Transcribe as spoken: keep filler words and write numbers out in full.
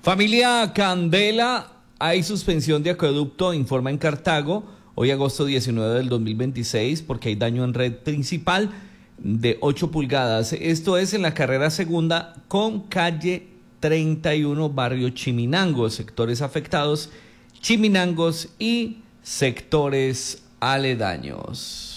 Familia Candela, hay suspensión de acueducto, informa en Cartago, hoy agosto diecinueve del dos mil veintiséis, porque hay daño en red principal de ocho pulgadas. Esto es en la carrera segunda con calle treinta y uno, barrio Chiminango, sectores afectados, Chiminangos y sectores aledaños.